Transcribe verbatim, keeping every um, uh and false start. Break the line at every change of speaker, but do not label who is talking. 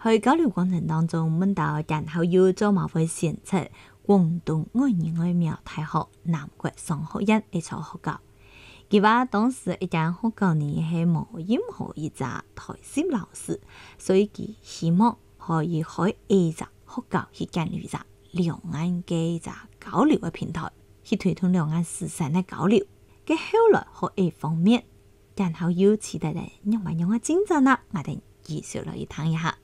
喺交流過程當中，問到然後要做馬會選擇廣東外語外苗大學南國商學院一所學校。佢話當時一間學校呢係冇任何一隻台式老師，所以佢希望可以開一隻學校去建立一隻兩岸嘅一隻交流嘅平台，去推動兩岸師生嘅交流。佢後來學一方面，然後又期待咧讓埋讓嘅進展啦，我哋繼續嚟談一下。